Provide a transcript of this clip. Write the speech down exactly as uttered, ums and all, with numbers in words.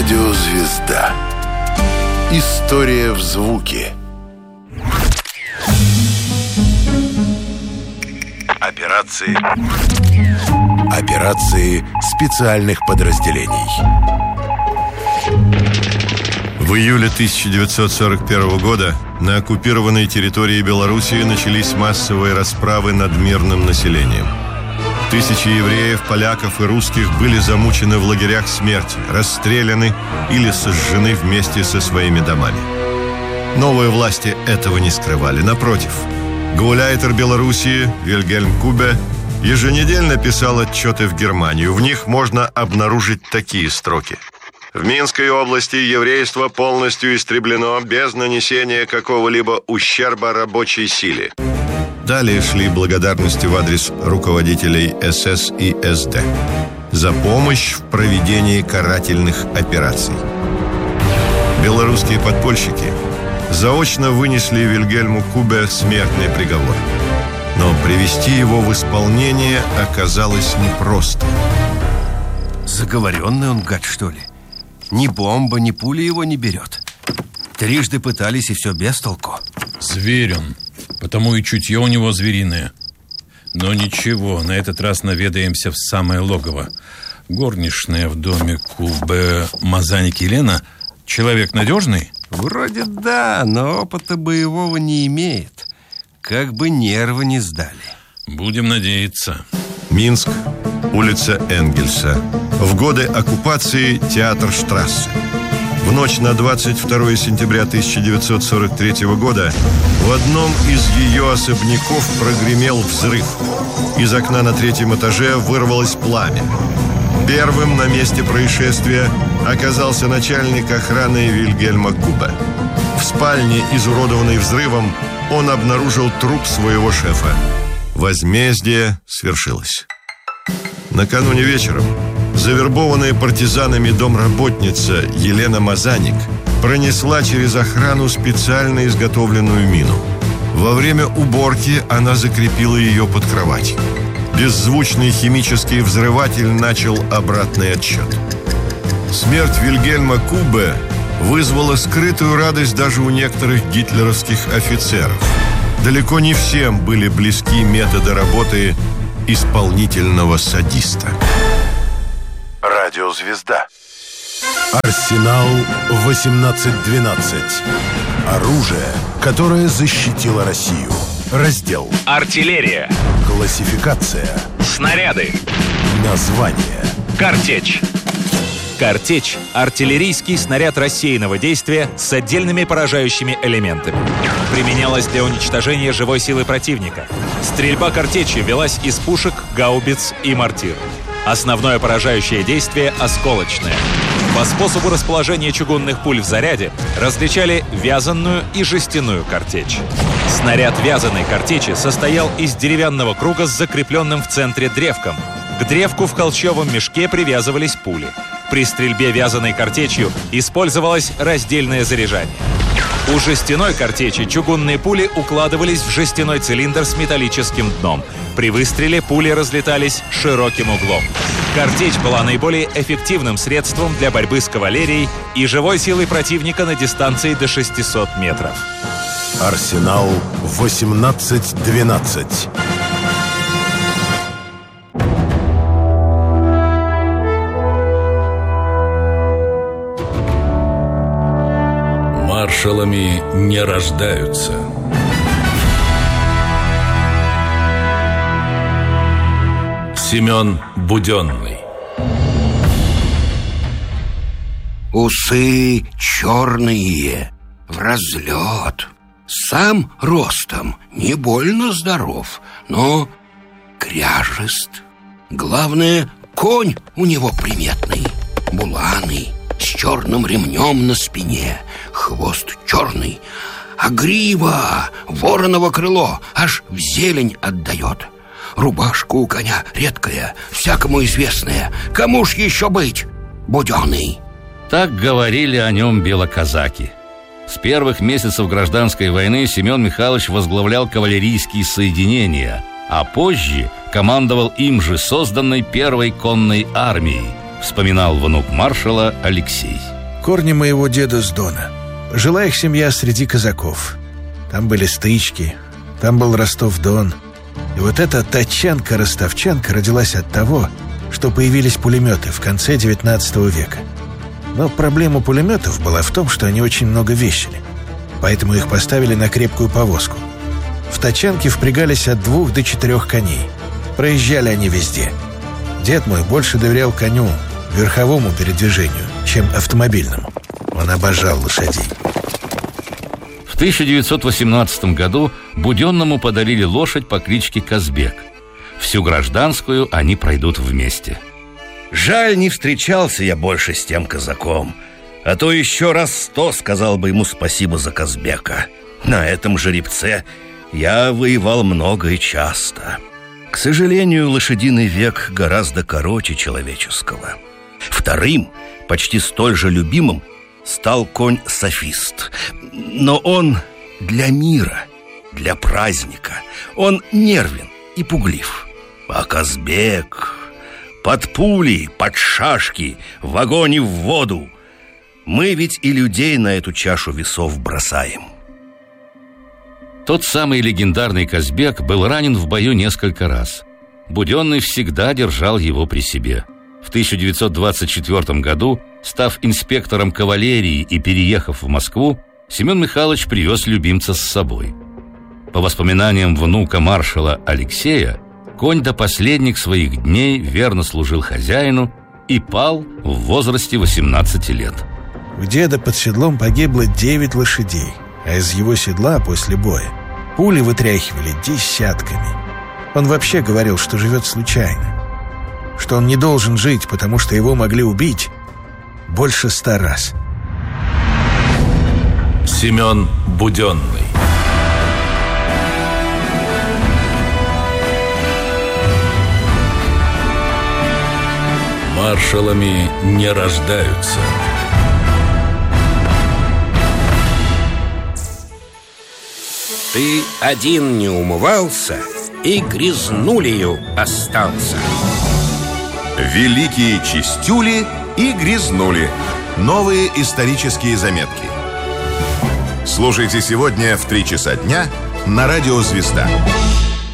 Радиозвезда. История в звуке. Операции. Операции специальных подразделений. В июле тысяча девятьсот сорок первого года на оккупированной территории Белоруссии начались массовые расправы над мирным населением. Тысячи евреев, поляков и русских были замучены в лагерях смерти, расстреляны или сожжены вместе со своими домами. Новые власти этого не скрывали. Напротив, гауляйтер Белоруссии Вильгельм Кубе еженедельно писал отчеты в Германию. В них можно обнаружить такие строки: в Минской области еврейство полностью истреблено без нанесения какого-либо ущерба рабочей силе. Далее шли благодарности в адрес руководителей эс эс и эс дэ за помощь в проведении карательных операций. Белорусские подпольщики заочно вынесли Вильгельму Кубе смертный приговор. Но привести его в исполнение оказалось непросто. Заговоренный он, гад, что ли? Ни бомба, ни пули его не берет. Трижды пытались, и все без толку. Зверь он, потому и чутье у него звериное. Но ничего, на этот раз наведаемся в самое логово. Горничная в доме Кубе Мазаник Елена человек надежный? Вроде да, но опыта боевого не имеет. Как бы нервы не сдали. Будем надеяться. Минск, улица Энгельса. В годы оккупации театр Штрассе. В ночь на двадцать второе сентября тысяча девятьсот сорок третьего года в одном из ее особняков прогремел взрыв. Из окна на третьем этаже вырвалось пламя. Первым на месте происшествия оказался начальник охраны Вильгельма Кубе. В спальне, изуродованной взрывом, он обнаружил труп своего шефа. Возмездие свершилось. Накануне вечером завербованная партизанами домработница Елена Мазаник пронесла через охрану специально изготовленную мину. Во время уборки она закрепила ее под кроватью. Беззвучный химический взрыватель начал обратный отсчет. Смерть Вильгельма Кубе вызвала скрытую радость даже у некоторых гитлеровских офицеров. Далеко не всем были близки методы работы исполнительного садиста. Радиозвезда. Арсенал восемнадцать двенадцать. Оружие, которое защитило Россию. Раздел: артиллерия. Классификация: снаряды. Название: картечь. Картечь – артиллерийский снаряд рассеянного действия с отдельными поражающими элементами. Применялась для уничтожения живой силы противника. Стрельба картечью велась из пушек, гаубиц и мортир. Основное поражающее действие – осколочное. По способу расположения чугунных пуль в заряде различали вязанную и жестяную картечь. Снаряд вязаной картечи состоял из деревянного круга с закрепленным в центре древком. К древку в холщовом мешке привязывались пули. При стрельбе вязаной картечью использовалось раздельное заряжание. У жестяной картечи чугунные пули укладывались в жестяной цилиндр с металлическим дном. При выстреле пули разлетались широким углом. Картечь была наиболее эффективным средством для борьбы с кавалерией и живой силой противника на дистанции до шестисот метров. Арсенал восемнадцать двенадцать. Маршалами не рождаются. Семен Буденный. Усы черные, в разлет. Сам ростом не больно здоров, но кряжест. Главное, конь у него приметный, буланый, с черным ремнем на спине, хвост черный, а грива вороново крыло аж в зелень отдает. Рубашка у коня редкая, всякому известная. Кому ж еще быть? Буденный. Так говорили о нем белоказаки. С первых месяцев гражданской войны Семен Михайлович возглавлял кавалерийские соединения, а позже командовал им же созданной первой конной армией, вспоминал внук маршала Алексей. Корни моего деда с Дона. Жила их семья среди казаков. Там были стычки, там был Ростов-Дон. И вот эта тачанка-ростовчанка родилась от того, что появились пулеметы в конце девятнадцатого века. Но проблема пулеметов была в том, что они очень много весили. Поэтому их поставили на крепкую повозку. В тачанке впрягались от двух до четырех коней. Проезжали они везде. Дед мой больше доверял коню, верховому передвижению, чем автомобильному. Он обожал лошадей. В тысяча девятьсот восемнадцатом году Буденному подарили лошадь по кличке Казбек. Всю гражданскую они пройдут вместе. Жаль, не встречался я больше с тем казаком. А то еще раз сто сказал бы ему спасибо за Казбека. На этом жеребце я воевал много и часто. К сожалению, лошадиный век гораздо короче человеческого. Вторым, почти столь же любимым, стал конь-софист. Но он для мира, для праздника. Он нервен и пуглив. А Казбек под пули, под шашки, в огонь и в воду. Мы ведь и людей на эту чашу весов бросаем. Тот самый легендарный Казбек был ранен в бою несколько раз. Буденный всегда держал его при себе. В тысяча девятьсот двадцать четвёртом году, став инспектором кавалерии и переехав в Москву, Семен Михайлович привез любимца с собой. По воспоминаниям внука маршала Алексея, конь до последних своих дней верно служил хозяину и пал в возрасте восемнадцати лет. У деда под седлом погибло девять лошадей, а из его седла после боя пули вытряхивали десятками. Он вообще говорил, что живет случайно, что он не должен жить, потому что его могли убить больше ста раз. Семен Буденный. Маршалами не рождаются. Ты один не умывался и грязнулею остался. Великие чистюли и грязнули. Новые исторические заметки. Слушайте сегодня в три часа дня на радио «Звезда».